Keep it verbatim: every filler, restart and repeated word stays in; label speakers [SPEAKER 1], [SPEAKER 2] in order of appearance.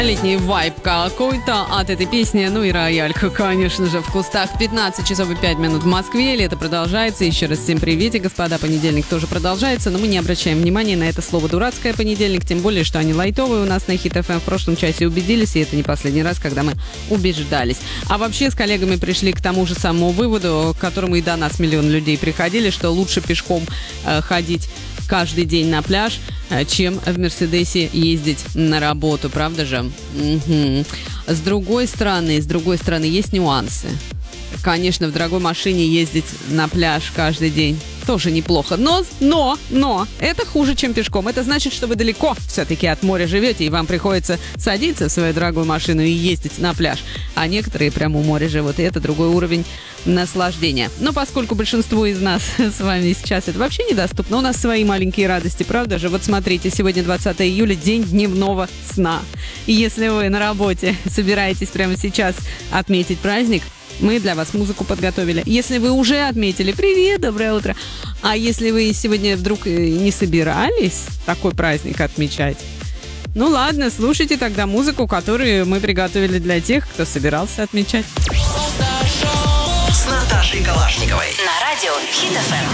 [SPEAKER 1] Летний вайб какой-то от этой песни, ну и роялька, конечно же, в кустах. пятнадцать часов и пять минут в Москве, лето продолжается. Еще раз всем привет, господа, понедельник тоже продолжается, но мы не обращаем внимания на это слово «дурацкое понедельник», тем более, что они лайтовые у нас на Хит эф эм. В прошлом часе убедились, и это не последний раз, когда мы убеждались. А вообще с коллегами пришли к тому же самому выводу, к которому и до нас миллион людей приходили, что лучше пешком э, ходить каждый день на пляж, чем в Мерседесе ездить на работу, правда же? Угу. С другой стороны, с другой стороны, есть нюансы. Конечно, в дорогой машине ездить на пляж каждый день тоже неплохо. Но, но, но, это хуже, чем пешком. Это значит, что вы далеко все-таки от моря живете, и вам приходится садиться в свою дорогую машину и ездить на пляж. А некоторые прямо у моря живут, и это другой уровень наслаждения. Но поскольку большинству из нас с вами сейчас это вообще недоступно, у нас свои маленькие радости, правда же? Вот смотрите, сегодня двадцатое июля, день дневного сна. И если вы на работе собираетесь прямо сейчас отметить праздник, мы для вас музыку подготовили. Если вы уже отметили, привет, доброе утро. А если вы сегодня вдруг не собирались такой праздник отмечать, ну ладно, слушайте тогда музыку, которую мы приготовили для тех, кто собирался отмечать.
[SPEAKER 2] С Наташей Калашниковой.
[SPEAKER 3] На радио Хит эф эм.